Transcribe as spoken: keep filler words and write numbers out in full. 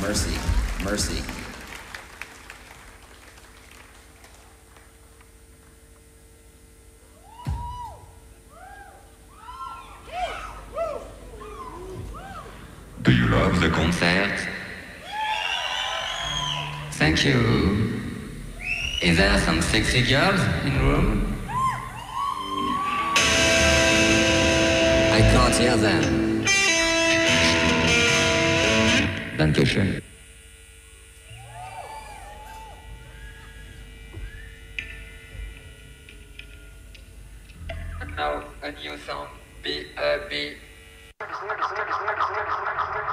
mercy, mercy. Do you love the concert? Thank you. Is there some sexy girls in the room? I can't hear them. Dankeschön. Now a new song. B, uh, B.